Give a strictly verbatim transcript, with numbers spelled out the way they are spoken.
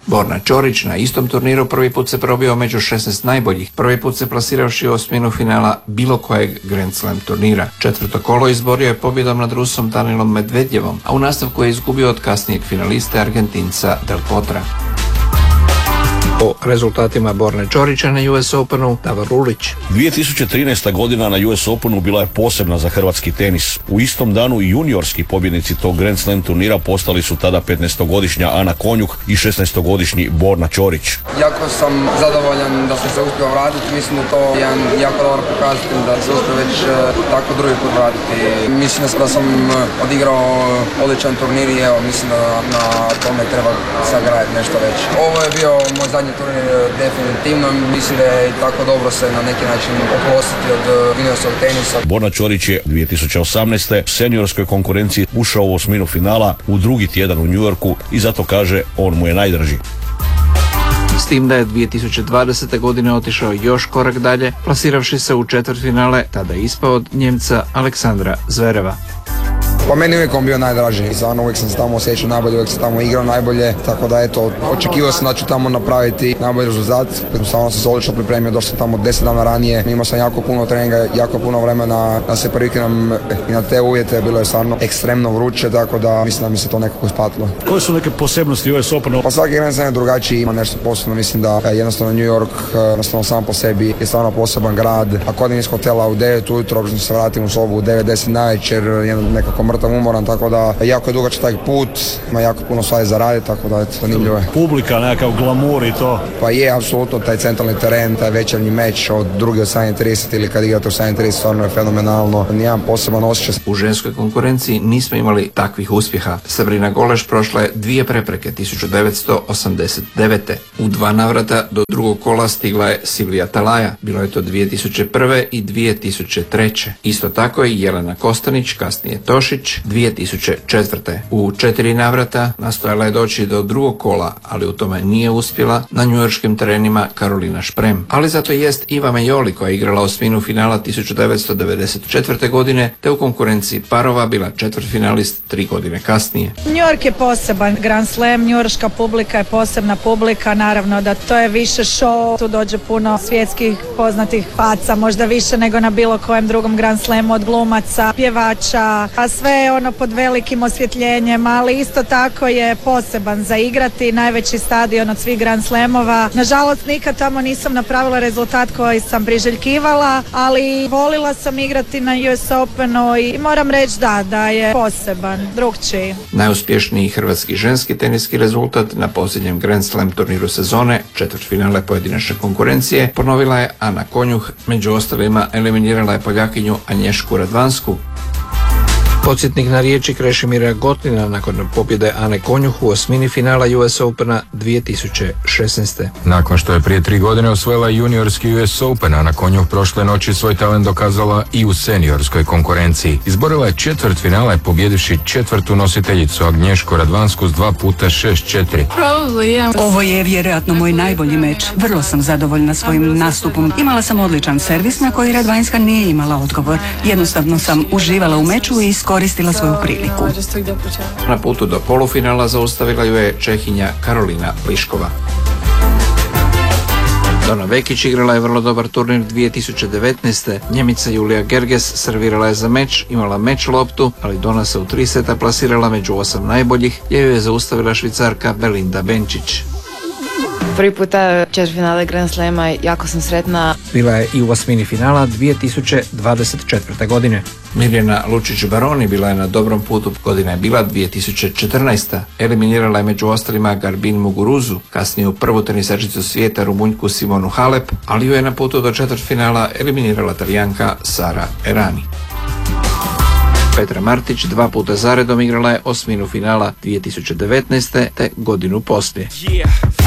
Borna Ćorić na istom turniru prvi put se probio među šesnaest najboljih, prvi put se plasiravši u osminu finala bilo kojeg Grand Slam turnira. Četvrto kolo izborio je pobjedom nad Rusom Danilom Medvedjevom, a u nastavku je izgubio od kasnijeg finaliste Argentinca Del Potra. O rezultatima Borne Ćorića na U S Openu Davor Rulić. dvije tisuće trinaesta godina na U S Openu bila je posebna za hrvatski tenis. U istom danu i juniorski pobjednici tog Grand Slam turnira postali su tada petnaestogodišnja Ana Konjuh i šesnaestogodišnji Borna Ćorić. Jako sam zadovoljan da sam se uspio vratiti, mislim da to je jedan jako dobar pokazatelj da se uspio već tako drugi put vratiti. Mislim da sam odigrao odličan turnir i evo, mislim da na tome treba sagraditi nešto već. Ovo je bio moj zadnji turnir definitivno, mislim da je tako dobro se na neki način oprostiti od juniorskog tenisa. Borna Ćorić je dvije tisuće osamnaeste u seniorskoj konkurenciji ušao u osminu finala u drugi tjedan u New Yorku i zato kaže on mu je najdraži. S tim da je dvije tisuće dvadesete godine otišao još korak dalje, plasiravši se u četvrtfinale, tada ispao od Njemca Aleksandra Zvereva. Pa meni uvijek on bio najdraži, stvarno uvijek sam se tamo osjećao najbolje, uvijek sam tamo igrao najbolje, tako da eto, očekivao sam da ću tamo napraviti najbolji rezultat. Stvarno sam se odlično pripremio, došao sam tamo deset dana ranije, imao sam jako puno treninga, jako puno vremena da se priviknem i na te uvjete, bilo je stvarno ekstremno vruće, tako da mislim da mi se to nekako isplatilo. Koje su neke posebnosti U S Openu? Pa svaki Grand Slam je drugačiji, ima nešto posebno, mislim da jednostavno New York, jednostavno sam po sebi je stvarno poseban grad. Ako odim iz hotela u devet ujutro, obično se vratim u sobu u devet deset navečer, nekako mrtav umoran, tako da jako je dugačak taj put, ima jako puno stvari za raditi, tako da eto, zanimljivo je. Publika, nekakav glamur i to? Pa je, apsolutno, taj centralni teren, taj večernji meč od druge od sedam trideset ili kad igrate u sedam trideset, stvarno je fenomenalno, nijedan poseban osjećaj. U ženskoj konkurenciji nismo imali takvih uspjeha. Sabrina Goleš prošla je dvije prepreke tisuću devetsto osamdeset devete. U dva navrata do drugog kola stigla je Silvija Talaja, bilo je to dvije tisuće prve i dvije tisuće treće. Isto tako je Jelena Kostanić, kasnije Tošić, dvije tisuće četvrte. U četiri navrata nastojala je doći do drugog kola, ali u tome nije uspjela na njujorškim terenima Karolina Šprem. Ali zato jest Iva Mejoli koja je igrala osminu finala tisuću devetsto devedeset četvrte. godine, te u konkurenciji parova bila četvrtfinalist tri godine kasnije. New York je poseban Grand Slam, njujorška publika je posebna publika, naravno da to je više show, tu dođe puno svjetskih poznatih faca, možda više nego na bilo kojem drugom Grand Slamu, od glumaca, pjevača, a sve je ono pod velikim osvjetljenjem, ali isto tako je poseban za igrati, najveći stadion od svih Grand Slamova. Nažalost, nikad tamo nisam napravila rezultat koji sam priželjkivala, ali volila sam igrati na U S Openu i moram reći da, da je poseban, drugčiji. Najuspješniji hrvatski ženski teniski rezultat na posljednjem Grand Slam turniru sezone, četvrtfinale pojedinačne konkurencije, ponovila je Ana Konjuh, među ostalima eliminirala je Poljakinju Anješku Radvansku. Podsjetnik na riječi Krešimira Gotlina nakon pobjede Ane Konjuh u osmini finala U S Opena dvije tisuće šesnaeste. Nakon što je prije tri godine osvojila juniorski U S Open, Ana Konjuh prošle noći svoj talent dokazala i u seniorskoj konkurenciji. Izborila je četvrt finala pobjedivši četvrtu nositeljicu Agnješku Radvansku s dva puta šest četiri. Ovo je vjerojatno moj najbolji meč. Vrlo sam zadovoljna svojim nastupom. Imala sam odličan servis na koji Radvanska nije imala odgovor. Jednostavno sam uživala u meču i koristila svoju priliku. Na putu do polufinala zaustavila ju je Čehinja Karolina Pliškova. Dona Vekić igrala je vrlo dobar turnir dvije tisuće devetnaeste. Njemica Julija Gerges servirala je za meč, imala meč loptu, ali Dona se u tri seta plasirala među osam najboljih, gdje ju je zaustavila Švicarka Belinda Benčić. Prvi puta četvrtfinale Grand Slama, jako sam sretna. Bila je i u osmini finala dvije tisuće dvadeset četvrte. godine. Mirjana Lučić-Baroni bila je na dobrom putu, godina je bila dvije tisuće četrnaesta. Eliminirala je među ostalima Garbin Muguruzu, kasnije u prvu tenisačicu svijeta Rumunjku Simonu Halep, ali ju je na putu do četvrtfinala eliminirala Talijanka Sara Errani. Petra Martić dva puta zaredom igrala je osminu finala dvije tisuće devetnaeste. te godinu poslije. Yeah.